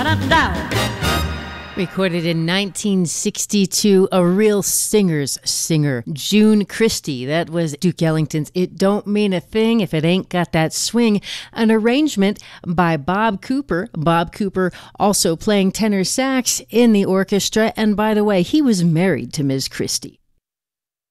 Recorded in 1962, a real singer's singer, June Christy. That was Duke Ellington's It Don't Mean a Thing If It Ain't Got That Swing, an arrangement by Bob Cooper. Bob Cooper also playing tenor sax in the orchestra, and by the way, he was married to Ms. Christy.